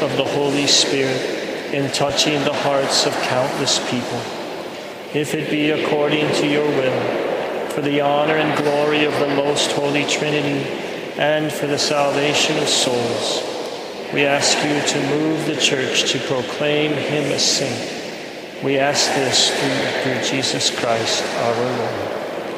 of the Holy Spirit in touching the hearts of countless people. If it be according to your will, for the honor and glory of the most holy Trinity, and for the salvation of souls, we ask you to move the Church to proclaim him a saint. We ask this through Jesus Christ our Lord.